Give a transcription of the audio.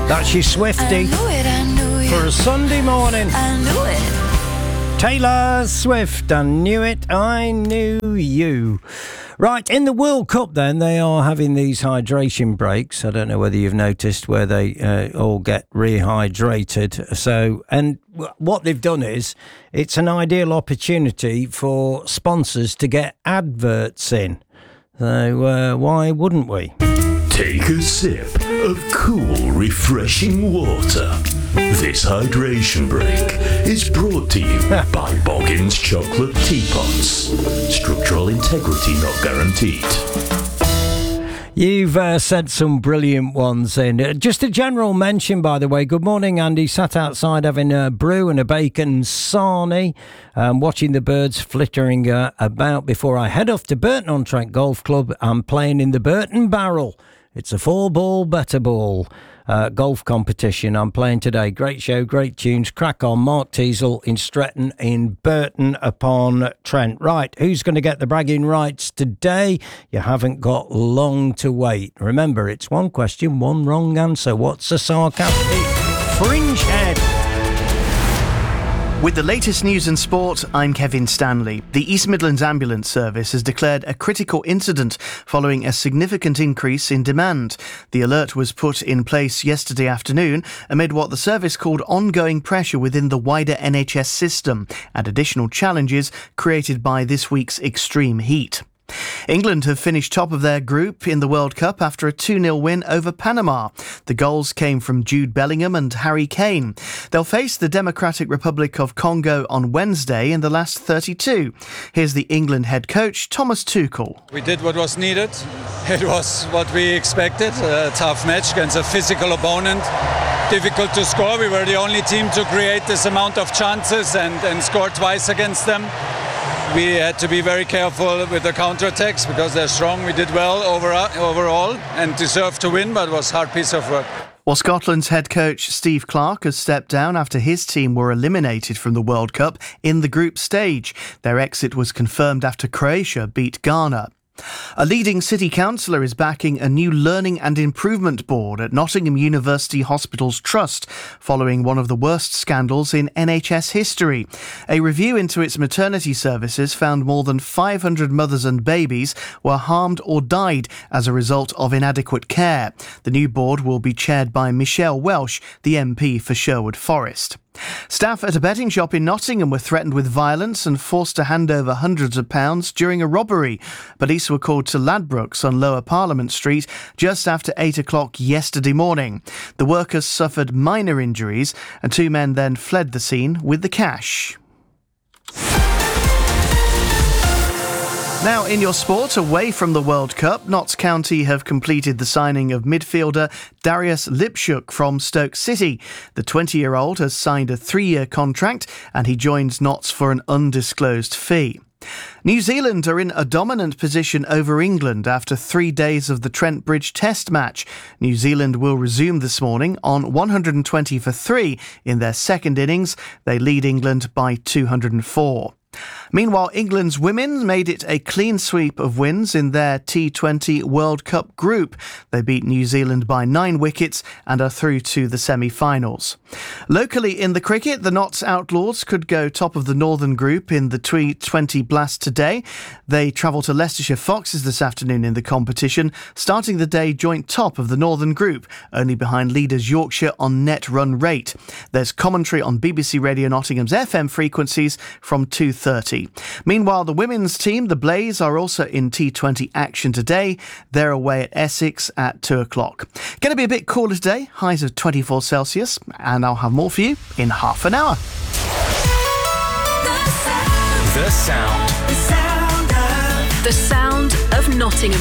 That's your Swiftie for a Sunday morning. I knew it. Taylor Swift, I knew it, I knew you. Right, in the World Cup then, they are having these hydration breaks. I don't know whether you've noticed where they all get rehydrated. So, and what they've done is, it's an ideal opportunity for sponsors to get adverts in. So, why wouldn't we? Take a sip of cool, refreshing water. This hydration break is brought to you by Boggins Chocolate Teapots. Structural integrity not guaranteed. You've sent some brilliant ones in. Just a general mention, by the way. Good morning, Andy. Sat outside having a brew and a bacon sarnie, watching the birds flittering about before I head off to Burton-on-Trent Golf Club. I'm playing in the Burton Barrel. It's a 4-ball, better ball golf competition I'm playing today. Great show, great tunes. Crack on. Mark Teasel in Stretton in Burton-upon-Trent. Right, who's going to get the bragging rights today? You haven't got long to wait. Remember, it's one question, one wrong answer. What's a sarcastic fringe head? With the latest news and sport, I'm Kevin Stanley. The East Midlands Ambulance Service has declared a critical incident following a significant increase in demand. The alert was put in place yesterday afternoon amid what the service called ongoing pressure within the wider NHS system and additional challenges created by this week's extreme heat. England have finished top of their group in the World Cup after a 2-0 win over Panama. The goals came from Jude Bellingham and Harry Kane. They'll face the Democratic Republic of Congo on Wednesday in the last 32. Here's the England head coach, Thomas Tuchel. We did what was needed. It was what we expected. A tough match against a physical opponent. Difficult to score. We were the only team to create this amount of chances and score twice against them. We had to be very careful with the counterattacks because they're strong. We did well overall and deserved to win, but it was a hard piece of work. Well, Scotland's head coach Steve Clarke has stepped down after his team were eliminated from the World Cup in the group stage. Their exit was confirmed after Croatia beat Ghana. A leading city councillor is backing a new learning and improvement board at Nottingham University Hospitals Trust following one of the worst scandals in NHS history. A review into its maternity services found more than 500 mothers and babies were harmed or died as a result of inadequate care. The new board will be chaired by Michelle Welsh, the MP for Sherwood Forest. Staff at a betting shop in Nottingham were threatened with violence and forced to hand over hundreds of pounds during a robbery. Police were called to Ladbrokes on Lower Parliament Street just after 8 o'clock yesterday morning. The workers suffered minor injuries and 2 men then fled the scene with the cash. Now in your sport, away from the World Cup, Notts County have completed the signing of midfielder Darius Lipchuk from Stoke City. The 20-year-old has signed a 3-year contract and he joins Notts for an undisclosed fee. New Zealand are in a dominant position over England after 3 days of the Trent Bridge Test match. New Zealand will resume this morning on 120 for 3 in their second innings. They lead England by 204. Meanwhile, England's women made it a clean sweep of wins in their T20 World Cup group. They beat New Zealand by 9 wickets and are through to the semi-finals. Locally in the cricket, the Notts Outlaws could go top of the Northern Group in the T20 Blast today. They travel to Leicestershire Foxes this afternoon in the competition, starting the day joint top of the Northern Group, only behind leaders Yorkshire on net run rate. There's commentary on BBC Radio Nottingham's FM frequencies from 2:30. Meanwhile, the women's team, the Blaze, are also in T20 action today. They're away at Essex at 2 o'clock. Going to be a bit cooler today, highs of 24 Celsius, and I'll have more for you in half an hour. The sound. The sound of Nottingham.